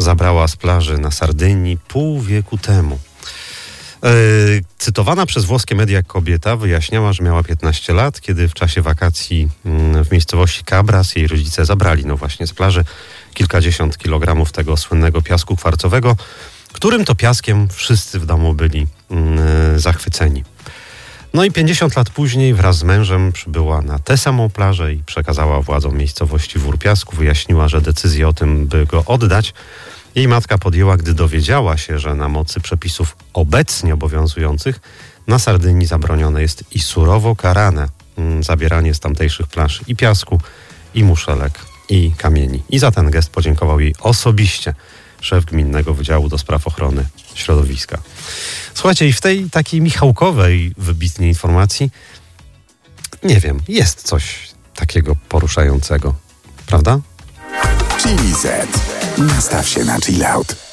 zabrała z plaży na Sardynii pół wieku temu. Cytowana przez włoskie media kobieta wyjaśniała, że miała 15 lat, kiedy w czasie wakacji w miejscowości Cabras jej rodzice zabrali właśnie z plaży kilkadziesiąt kilogramów tego słynnego piasku kwarcowego, którym to piaskiem wszyscy w domu byli zachwyceni. No i 50 lat później wraz z mężem przybyła na tę samą plażę i przekazała władzom miejscowości Wór Piasku. Wyjaśniła, że decyzję o tym, by go oddać, jej matka podjęła, gdy dowiedziała się, że na mocy przepisów obecnie obowiązujących na Sardynii zabronione jest i surowo karane zabieranie z tamtejszych plaż i piasku, i muszelek, i kamieni. I za ten gest podziękował jej osobiście szef Gminnego Wydziału do Spraw Ochrony Środowiska. Słuchajcie, i w tej takiej michałkowej wybitnej informacji, nie wiem, jest coś takiego poruszającego, prawda? Chili Z. Nastaw się na chill out.